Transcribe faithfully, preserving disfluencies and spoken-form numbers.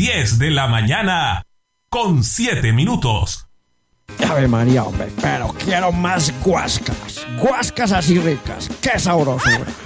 diez de la mañana con siete minutos. Ave María, hombre, pero quiero más guascas. Guascas así ricas. ¡Qué sabroso, hombre!